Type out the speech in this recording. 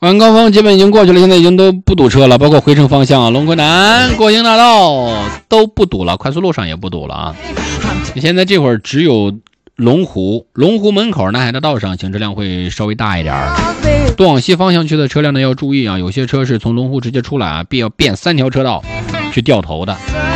晚高峰基本已经过去了，现在已经都不堵车了，包括回程方向龙昆南国兴大道都不堵了，快速路上也不堵了啊。现在这会儿只有龙湖门口南海大道上行车量会稍微大一点，东往西方向去的车辆呢要注意啊，有些车是从龙湖直接出来啊，必要变3条车道去掉头的。